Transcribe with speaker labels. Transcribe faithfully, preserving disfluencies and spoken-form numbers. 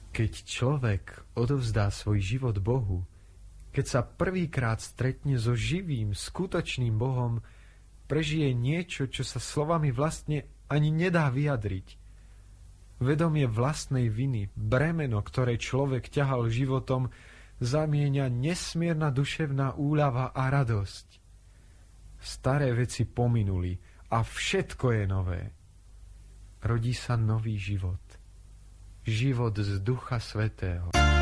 Speaker 1: Keď človek odovzdá svoj život Bohu, keď sa prvýkrát stretne so živým, skutočným Bohom, prežije niečo, čo sa slovami vlastne ani nedá vyjadriť. Vedomie vlastnej viny, bremeno, ktoré človek ťahal životom, zamieňa nesmierna duševná úľava a radosť. Staré veci pominuli a všetko je nové. Rodí sa nový život. Život z Ducha Svätého.